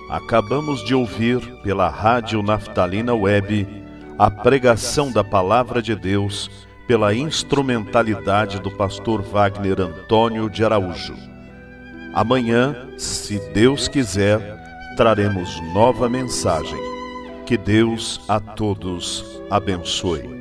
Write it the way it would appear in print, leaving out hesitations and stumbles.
Acabamos de ouvir pela Rádio Naftalina Web a pregação da Palavra de Deus pela instrumentalidade do pastor Wagner Antônio de Araújo. Amanhã, se Deus quiser, traremos nova mensagem. Que Deus a todos abençoe.